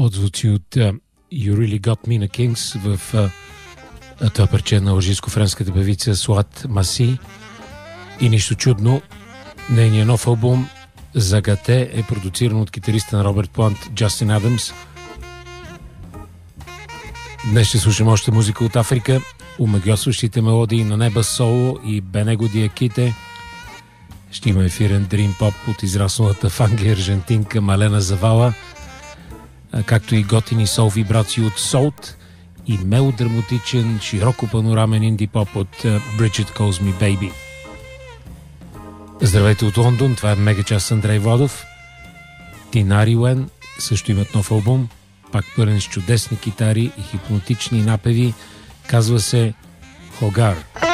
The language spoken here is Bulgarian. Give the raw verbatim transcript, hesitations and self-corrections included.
отзвучи от uh, You Really Got Me на Kings в uh, това парче на алжирско-френската певица Суат Маси. И нищо чудно, нейният нов албум Загате е продуциран от китариста на Робърт Плант Джастин Адамс. Днес ще слушам още музика от Африка, омагьосващите мелодии на Неба Соло и Бенего Диаките. Ще има ефирен дрим поп от израсналата в Англия аржентинка Малена Завала, както и готини сол вибрации от Солт и мелодраматичен, широко панорамен инди поп от Bridget Calls Me Baby. Здравейте от Лондон, това е Мегачас с Андрей Водов. Тинари Уен също имат нов албум, пак пълен с чудесни китари и хипнотични напеви. Казва се Хогар.